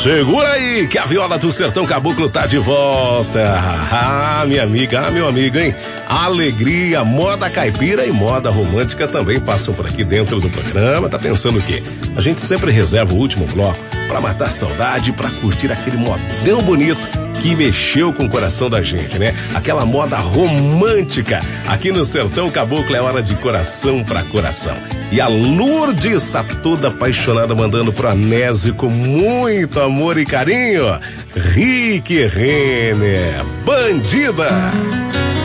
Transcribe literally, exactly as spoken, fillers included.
Segura aí que a Viola do Sertão Caboclo tá de volta. Ah, minha amiga, ah, meu amigo, hein? Alegria, moda caipira e moda romântica também passam por aqui dentro do programa. Tá pensando o quê? A gente sempre reserva o último bloco pra matar saudade, pra curtir aquele modão bonito que mexeu com o coração da gente, né? Aquela moda romântica. Aqui no Sertão Caboclo é hora de coração pra coração. E a Lourdes está toda apaixonada, mandando pro Anésio com muito amor e carinho. Rick Renner, Bandida.